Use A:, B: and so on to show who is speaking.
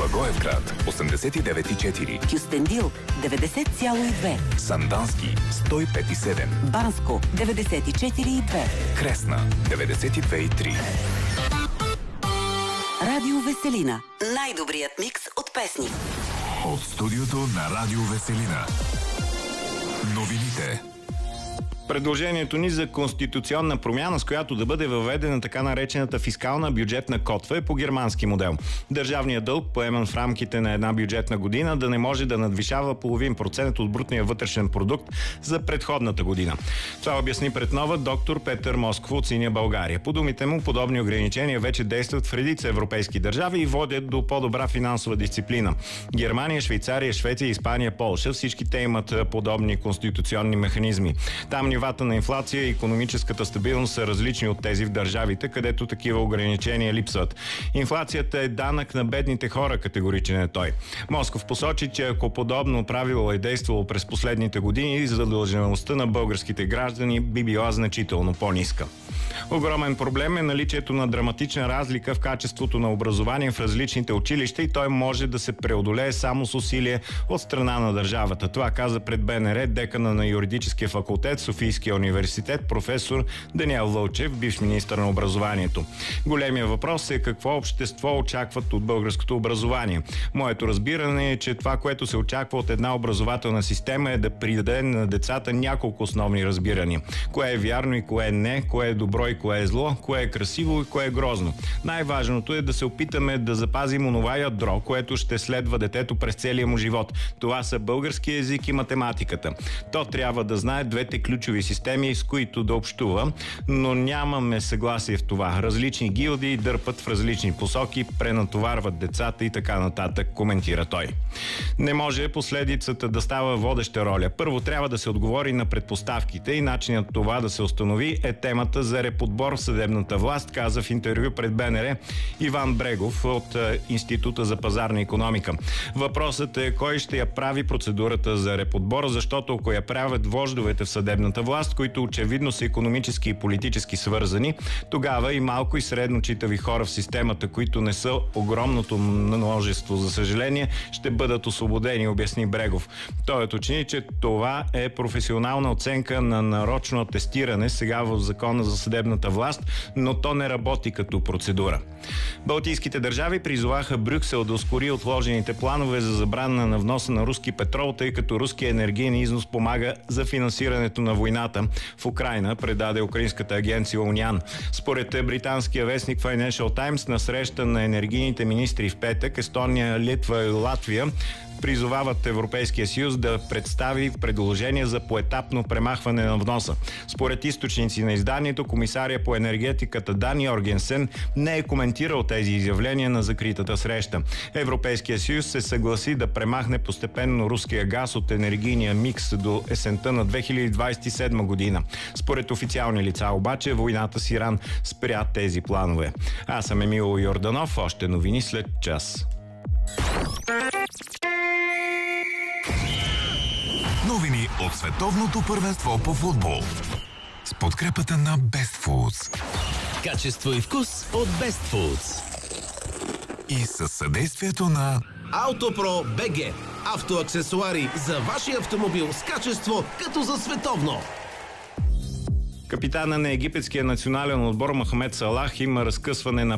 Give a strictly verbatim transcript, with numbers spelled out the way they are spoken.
A: Благоевград осемдесет и девет и четири,
B: Кюстендил деветдесет цяло и две,
A: Сандански сто и пет и седем,
B: Банско деветдесет и четири и две,
A: Кресна деветдесет и две и три.
B: Радио Веселина. Най-добрият микс от песни.
A: От студиото на Радио Веселина. Новините.
C: Предложението ни за конституционна промяна, с която да бъде въведена така наречената фискална бюджетна котва, е по германски модел. Държавният дълг, поеман в рамките на една бюджетна година, да не може да надвишава половин процент от брутния вътрешен продукт за предходната година. Това обясни пред Нова доктор Петър Москов от Синя България. По думите му, подобни ограничения вече действат в редица европейски държави и водят до по-добра финансова дисциплина. Германия, Швейцария, Швеция, Испания, Полша, всички те имат подобни конституционни механизми. Там нивата на инфлация и икономическата стабилност са различни от тези в държавите, където такива ограничения липсват. Инфлацията е данък на бедните хора, категоричен е той. Москов посочи, че ако подобно правило е действало през последните години, задължеността на българските граждани би била значително по-ниска. Огромен проблем е наличието на драматична разлика в качеството на образование в различните училища и той може да се преодолее само с усилие от страна на държавата. Това каза пред БНР декана на юридическия факултет Софийския университет професор Даниел Вълчев, бивш министър на образованието. Големия въпрос е какво общество очакват от българското образование. Моето разбиране е, че това, което се очаква от една образователна система е да придаде на децата няколко основни разбирания. Кое е вярно и кое не, кое е добро и кое е зло, кое е красиво и кое е грозно. Най-важното е да се опитаме да запазим онова ядро, което ще следва детето през целия му живот. Това са български език и математиката. То трябва да знае двете ключови системи, с които да общува, но нямаме съгласие в това. Различни гилдии дърпат в различни посоки, пренатоварват децата и така нататък, коментира той. Не може последицата да става водеща роля. Първо трябва да се отговори на предпоставките и начинът това да се установи е темата за реподбор в съдебната власт, каза в интервю пред БНР Иван Брегов от Института за пазарна икономика. Въпросът е кой ще я прави процедурата за реподбор, защото ако я правят вождовете в съдебната власт, които очевидно са икономически и политически свързани, тогава и малко и средно читави хора в системата, които не са огромното множество, за съжаление, ще бъдат освободени, обясни Брегов. Той уточни, че това е професионална оценка на нарочно атестиране сега в Закона за съдебната власт, но то не работи като процедура. Балтийските държави призоваха Брюксел да ускори отложените планове за забрана на вноса на руски петрол, тъй като руския енергиен износ помага за финансирането на войната в Украйна, предаде украинската агенция Униан. Според британския вестник Financial Times, на среща на енергийните министри в петък Естония, Литва и Латвия призовават Европейския съюз да представи предложение за поетапно премахване на вноса. Според източници на изданието, комисария по енергетиката Дан Йоргенсен не е коментирал тези изявления на закритата среща. Европейския съюз се съгласи да премахне постепенно руския газ от енергийния микс до есента на две хиляди двадесет и седма година. Според официални лица обаче, войната с Иран спря тези планове. Аз съм Емил Йорданов, още новини след час.
A: Новини от световното първенство по футбол. С подкрепата на Best Foods.
D: Качество и вкус от Best Foods.
A: И със съдействието на
D: Автопро БГ. Автоаксесуари за вашия автомобил с качество като за световно.
C: Капитана на египетския национален отбор Мохамед Салах има разкъсване на